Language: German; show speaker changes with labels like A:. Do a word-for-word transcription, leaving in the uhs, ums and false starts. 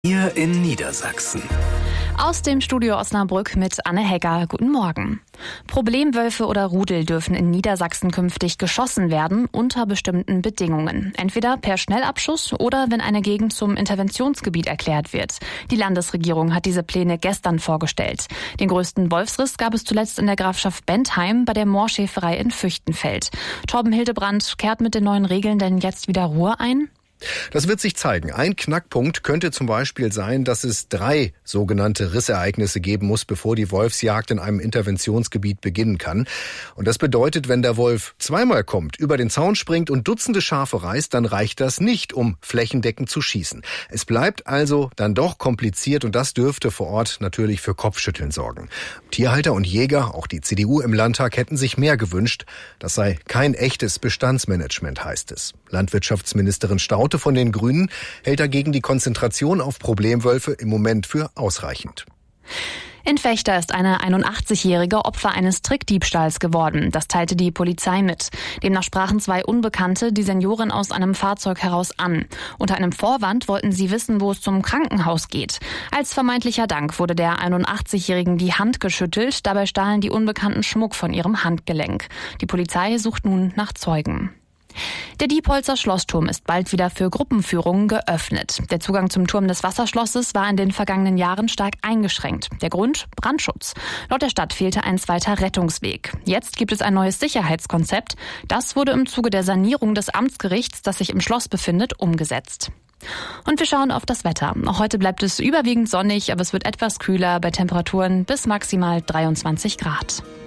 A: Hier in Niedersachsen.
B: Aus dem Studio Osnabrück mit Anne Hegger. Guten Morgen. Problemwölfe oder Rudel dürfen in Niedersachsen künftig geschossen werden unter bestimmten Bedingungen. Entweder per Schnellabschuss oder wenn eine Gegend zum Interventionsgebiet erklärt wird. Die Landesregierung hat diese Pläne gestern vorgestellt. Den größten Wolfsriss gab es zuletzt in der Grafschaft Bentheim bei der Moorschäferei in Füchtenfeld. Torben Hildebrand, kehrt mit den neuen Regeln denn jetzt wieder Ruhe ein?
C: Das wird sich zeigen. Ein Knackpunkt könnte zum Beispiel sein, dass es drei sogenannte Rissereignisse geben muss, bevor die Wolfsjagd in einem Interventionsgebiet beginnen kann. Und das bedeutet, wenn der Wolf zweimal kommt, über den Zaun springt und Dutzende Schafe reißt, dann reicht das nicht, um flächendeckend zu schießen. Es bleibt also dann doch kompliziert und das dürfte vor Ort natürlich für Kopfschütteln sorgen. Tierhalter und Jäger, auch die C D U im Landtag, hätten sich mehr gewünscht. Das sei kein echtes Bestandsmanagement, heißt es. Landwirtschaftsministerin Staudte von den Grünen hält dagegen die Konzentration auf Problemwölfe im Moment für ausreichend.
B: In Vechta ist eine einundachtzigjährige Opfer eines Trickdiebstahls geworden. Das teilte die Polizei mit. Demnach sprachen zwei Unbekannte die Seniorin aus einem Fahrzeug heraus an. Unter einem Vorwand wollten sie wissen, wo es zum Krankenhaus geht. Als vermeintlicher Dank wurde der einundachtzigjährigen die Hand geschüttelt. Dabei stahlen die Unbekannten Schmuck von ihrem Handgelenk. Die Polizei sucht nun nach Zeugen. Der Diepholzer Schlossturm ist bald wieder für Gruppenführungen geöffnet. Der Zugang zum Turm des Wasserschlosses war in den vergangenen Jahren stark eingeschränkt. Der Grund? Brandschutz. Laut der Stadt fehlte ein zweiter Rettungsweg. Jetzt gibt es ein neues Sicherheitskonzept. Das wurde im Zuge der Sanierung des Amtsgerichts, das sich im Schloss befindet, umgesetzt. Und wir schauen auf das Wetter. Auch heute bleibt es überwiegend sonnig, aber es wird etwas kühler bei Temperaturen bis maximal dreiundzwanzig Grad.